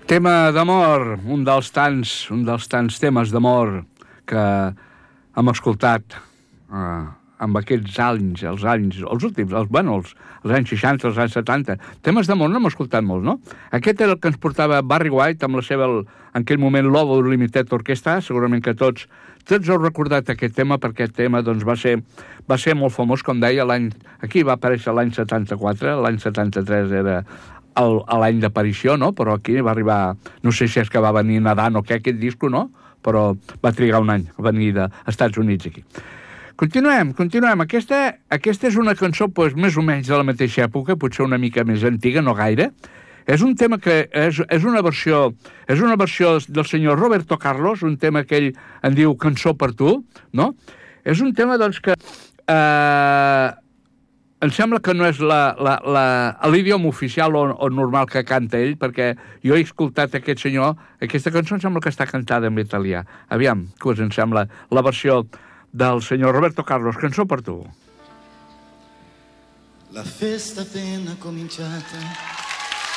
Tema d'amor, un dels tants temes d'amor que hem escoltat amb aquests anys, els últims, els anys 60, els anys 70. Temes d'amor no hem escoltat molts, no? Aquest era el que ens portava Barry White amb la seva, en aquell moment, Lobo Limited Orquestra. Segurament que tots heu recordat aquest tema, perquè aquest tema doncs, va ser molt famós, com deia, aquí va aparèixer l'any 74, l'any 73 era l'any d'aparició, no? Però aquí va arribar, no sé si és que va venir nedant o què, aquest disco, no? Però va trigar un any a venir dels Estats Units aquí. Continuem. Aquesta és una cançó doncs, més o menys de la mateixa època, potser una mica més antiga, no gaire. És un tema que és una versió del senyor Roberto Carlos, un tema que ell en diu Cançó per tu, no? És un tema, doncs, que em sembla que no és l'idioma oficial o normal que canta ell, perquè jo he escoltat aquest senyor, aquesta cançó em sembla que està cantada en italià. Aviam, què us en sembla la versió del senyor Roberto Carlos, Cançó per tu. La festa appena cominciata